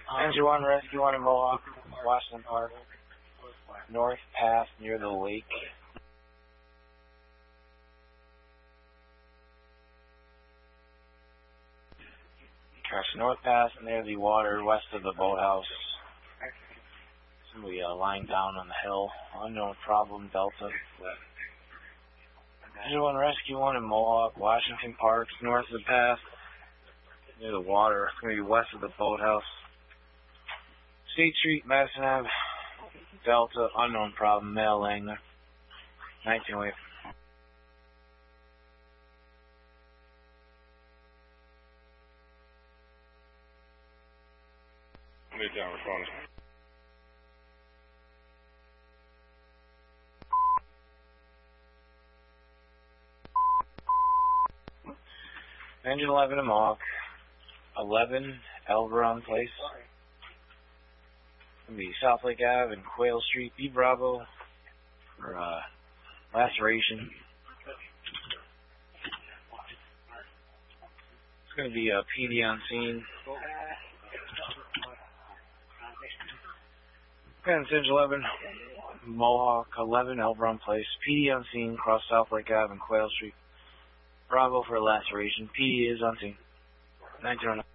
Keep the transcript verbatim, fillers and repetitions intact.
Engine one, Rescue one in Mohawk, Washington Park, North Path near the lake. Crash North Path near the water, west of the boathouse. Somebody uh, lying down on the hill. Unknown problem, Delta. Engine one, Rescue one in Mohawk, Washington Park, north of the path, near the water. It's going to be west of the boathouse. State Street, Madison Avenue, Delta, unknown problem, male Langler, nineteen oh eight. Midtown responding. Engine eleven in Mohawk, eleven Elveron Place. It's going to be South Lake Ave and Quail Street, B Bravo for uh, laceration. It's going to be a P D on scene. Engine eleven, Mohawk, eleven Elveron Place, P D on scene, cross South Lake Ave and Quail Street. Bravo for laceration. P D is on scene. nineteen oh nine.